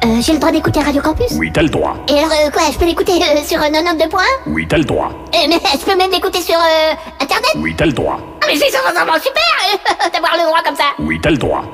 j'ai le droit d'écouter Radio Campus? Oui, t'as le droit. Et alors, quoi, je peux l'écouter sur 92 points? Oui, t'as le droit. Mais je peux même l'écouter sur Internet? Oui, t'as le droit. Ah, mais c'est vraiment super d'avoir le droit comme ça! Oui, t'as le droit.